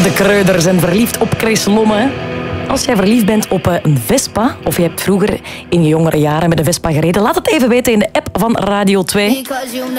De Kreuders zijn verliefd op Chris Lomme. Als jij verliefd bent op een Vespa, of je hebt vroeger in je jongere jaren met een Vespa gereden, laat het even weten in de app van Radio 2.